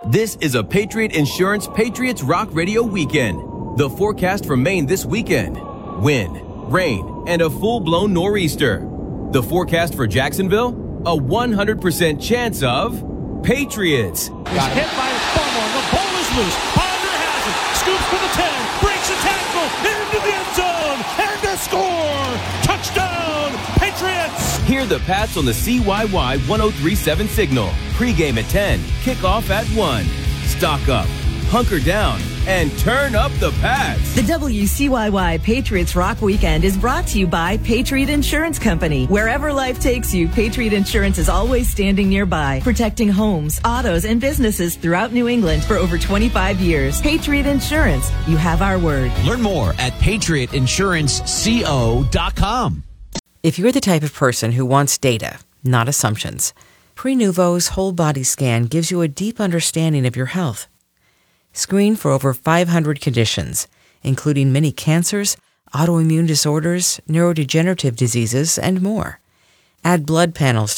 This is a Patriot Insurance Patriots Rock Radio weekend. The forecast for Maine this weekend: wind, rain, and a full-blown nor'easter. The forecast for Jacksonville: a 100% chance of Patriots. He's hit by Bummer. The ball is loose. Ponder has it. Scoops for the 10. Breaks a tackle. Into the end zone. And a score. Touchdown, Patriots. Hear the Pats on the CYY 103.7 signal. Pre-game at 10. Kickoff at 1. Stock up. Hunker down. And turn up the Pats. The WCYY Patriots Rock Weekend is brought to you by Patriot Insurance Company. Wherever life takes you, Patriot Insurance is always standing nearby, protecting homes, autos, and businesses throughout New England for over 25 years. Patriot Insurance, you have our word. Learn more at patriotinsurancego.com. If you're the type of person who wants data, not assumptions, Prenuvo's whole body scan gives you a deep understanding of your health. Screen for over 500 conditions, including many cancers, autoimmune disorders, neurodegenerative diseases, and more. Add blood panels